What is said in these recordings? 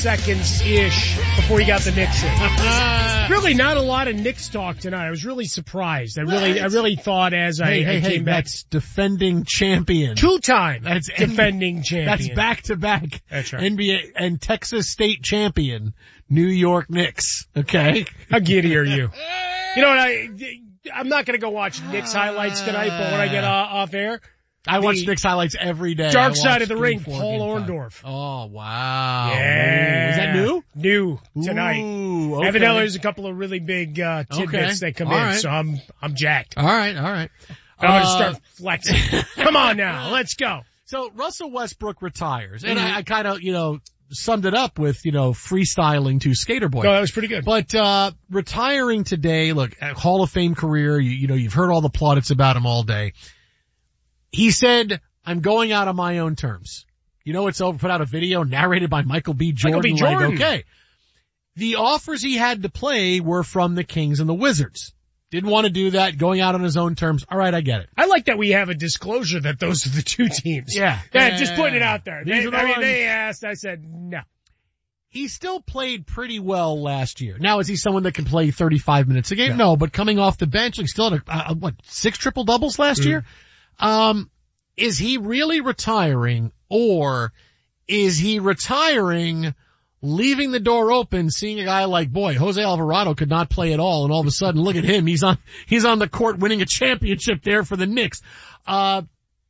seconds-ish before you got the Knicks in. Really not a lot of Knicks talk tonight. I was really surprised. I really thought as I came back. That's defending champion. Two-time defending champion. That's back-to-back. That's right. NBA and Texas State champion, New York Knicks. Okay? How giddy are you? You know what, I'm not going to go watch Knicks highlights tonight, but when I get off air, I watch Knicks highlights every day. Dark Side of the Ring, Paul Orndorff. Oh, wow. Yeah. Ooh, is that new? New tonight. Ooh, okay. Evidently, there's a couple of really big tidbits that come in, right. so I'm jacked. All right. I'm going to start flexing. Come on now, let's go. So Russell Westbrook retires, and I kind of, summed it up with, freestyling to Skater Boy. No, that was pretty good. But, retiring today, look, Hall of Fame career, you've heard all the plaudits about him all day. He said, I'm going out on my own terms. It's over, put out a video narrated by Michael B. Jordan. Like, okay. The offers he had to play were from the Kings and the Wizards. Didn't want to do that, going out on his own terms. All right, I get it. I like that we have a disclosure that those are the two teams. Yeah. Just putting it out there. They asked, I said, no. He still played pretty well last year. Now, is he someone that can play 35 minutes a game? No, but coming off the bench, he still had 6 triple-doubles last year? Is he really retiring, or is he retiring, leaving the door open, seeing a guy like, Jose Alvarado could not play at all, and all of a sudden, look at him, he's on the court winning a championship there for the Knicks. I'm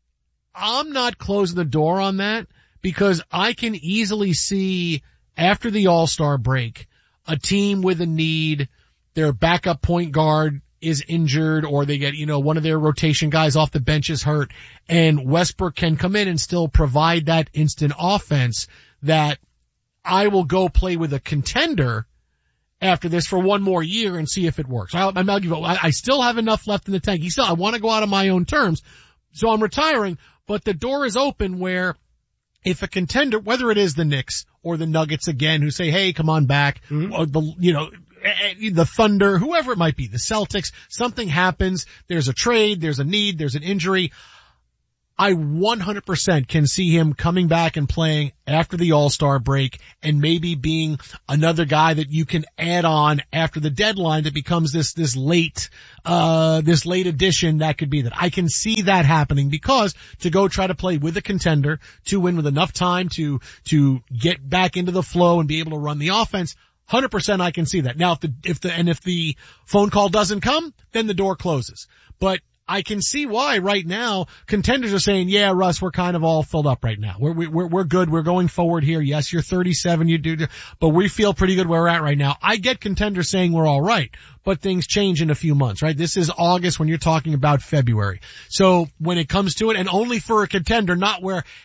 not closing the door on that, because I can easily see after the All-Star break, a team with a need, their backup point guard is injured, or they get, one of their rotation guys off the bench is hurt, and Westbrook can come in and still provide that instant offense that I will play with a contender after this for one more year and see if it works. I still have enough left in the tank. I want to go out on my own terms, so I'm retiring, but the door is open where if a contender, whether it is the Knicks or the Nuggets again, who say, hey, come on back, or the Thunder, whoever it might be, the Celtics, something happens, there's a trade, there's a need, there's an injury. I 100% can see him coming back and playing after the All-Star break and maybe being another guy that you can add on after the deadline that becomes this late addition that could be that. I can see that happening, because to go try to play with a contender, to win with enough time to get back into the flow and be able to run the offense, 100% I can see that. Now, if the phone call doesn't come, then the door closes. But I can see why right now contenders are saying, yeah, Russ, we're kind of all filled up right now. We're good. We're going forward here. Yes, you're 37, you do, but we feel pretty good where we're at right now. I get contenders saying we're all right, but things change in a few months, right? This is August when you're talking about February. So when it comes to it, and only for a contender, not where,